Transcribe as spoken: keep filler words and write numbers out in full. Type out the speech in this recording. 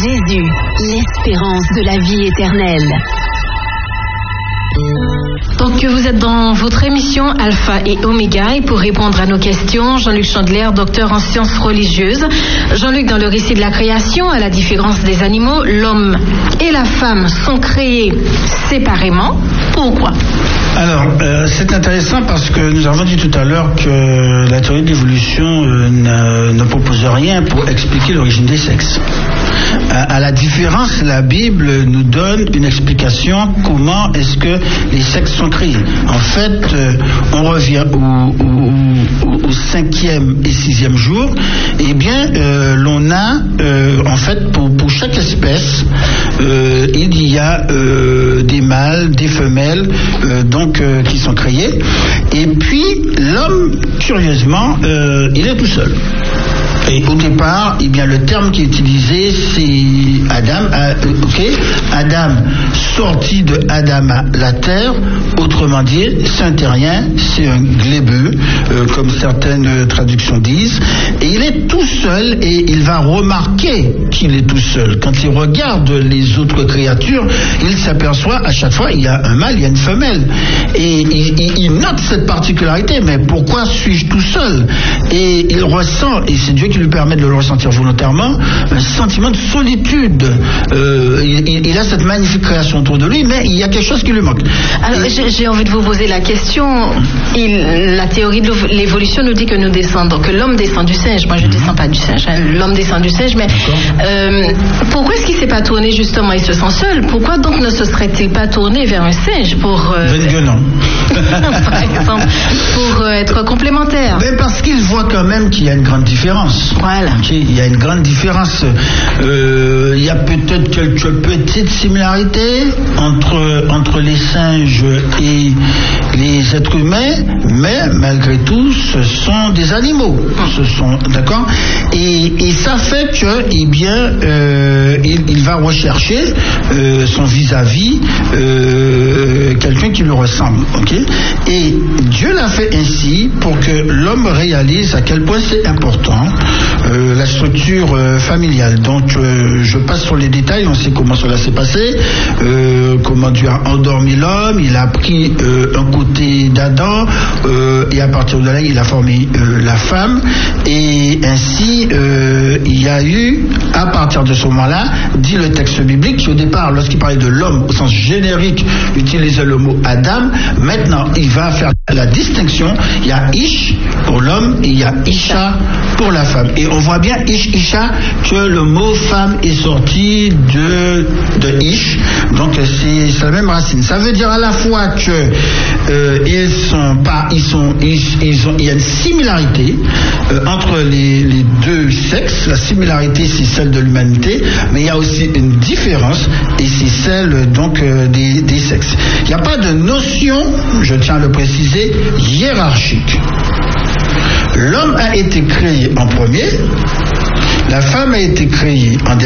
Jésus, l'espérance de la vie éternelle. Donc vous êtes dans votre émission Alpha et Oméga et pour répondre à nos questions, Jean-Luc Chandler, docteur en sciences religieuses. Jean-Luc, dans le récit de la création, à la différence des animaux, l'homme et la femme sont créés séparément. Pourquoi ? Alors, euh, c'est intéressant parce que nous avons dit tout à l'heure que la théorie de l'évolution euh, ne, ne propose rien pour expliquer l'origine des sexes. À, à la différence, la Bible nous donne une explication comment est-ce que les sexes sont créés. En fait, euh, on revient au, au, au cinquième et sixième jour. Eh bien, euh, l'on a, euh, en fait, pour, pour chaque espèce, euh, il y a euh, des mâles, des femelles, euh, donc euh, qui sont créés. Et puis, l'homme, curieusement, euh, il est tout seul. Et au départ, eh bien, le terme qui est utilisé, c'est Adam, euh, ok, Adam sorti de Adama, la terre, autrement dit, c'est un terrien, c'est un glébeux, euh, comme certaines traductions disent, et il est tout seul et il va remarquer qu'il est tout seul. Quand il regarde les autres créatures, il s'aperçoit à chaque fois, il y a un mâle, il y a une femelle, et il, il, il note cette particularité, mais pourquoi suis-je tout seul? Et il ressent, et c'est Dieu qui lui permet de le ressentir volontairement, un sentiment de solitude. Euh, il, il a cette magnifique création autour de lui, mais il y a quelque chose qui lui manque. Alors, et... j'ai envie de vous poser la question. Il, la théorie de l'évolution nous dit que nous descendons, que l'homme descend du singe. Moi, je ne mm-hmm. descends pas du singe. Hein. L'homme descend du singe, mais euh, pourquoi est-ce qu'il ne s'est pas tourné justement? Il se sent seul. Pourquoi donc ne se serait-il pas tourné vers un singe pour euh, par exemple, pour euh, être complémentaire? Mais parce qu'il voit quand même qu'il y a une grande différence. Voilà. Okay, il y a une grande différence. Euh, il y a peut-être quelques petites similarités entre, entre les singes et les êtres humains, mais malgré tout, ce sont des animaux. Ce sont, d'accord? Et, et ça fait que, eh bien, euh, il, il va rechercher euh, son vis-à-vis, euh, quelqu'un qui lui ressemble. Okay? Et Dieu l'a fait ainsi pour que l'homme réalise à quel point c'est important Euh, la structure euh, familiale. Donc euh, je passe sur les détails, on sait comment cela s'est passé, euh, comment Dieu a endormi l'homme, il a pris euh, un côté d'Adam euh, et à partir de là il a formé euh, la femme et ainsi euh, il y a eu, à partir de ce moment-là, dit le texte biblique qui au départ, lorsqu'il parlait de l'homme au sens générique, utilisait le mot Adam. Maintenant il va faire la distinction, il y a Ish pour l'homme et il y a Isha pour la femme. Et on voit bien Ish, Isha, que le mot femme est sorti de, de Ish. Donc c'est, c'est la même racine. Ça veut dire à la fois que euh, ils sont pas, ils sont, ils, ils ont, il y a une similarité euh, entre les, les deux sexes. La similarité c'est celle de l'humanité, mais il y a aussi une différence et c'est celle donc euh, des, des sexes. Il n'y a pas de notion, je tiens à le préciser, hiérarchique. L'homme a été créé en premier, la femme a été créée en dernier.